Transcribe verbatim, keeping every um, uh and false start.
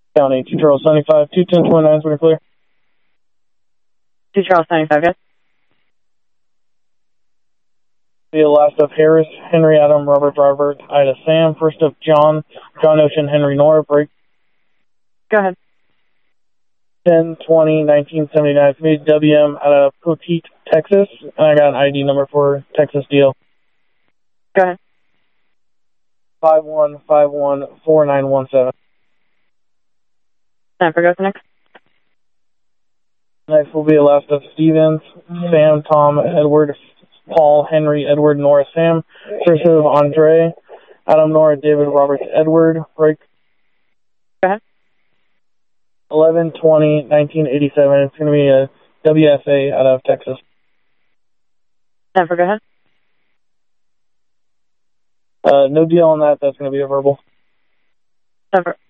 County, two Charles seventy-five, two ten twenty-nine, we're clear. two Charles seventy-five, yes. The last of Harris, Henry, Adam, Robert, Robert, Ida, Sam. First of John, John, Ocean, Henry, Nora, break. Go ahead. ten twenty nineteen seventy-nine, it's me, W M, out of Poteet, Texas, and I got an I D number for Texas D L. Go ahead. five one five one four nine one seven. Time for go to next. Next will be the last of Stevens, Sam, Tom, Edward, Paul, Henry, Edward, Nora, Sam. First of Andre, Adam, Nora, David, Robert, Edward, break. Go ahead. eleven twenty nineteen eighty-seven, it's going to be a W S A out of Texas. Time for go ahead. Uh, no deal on that, that's going to be a verbal. Time for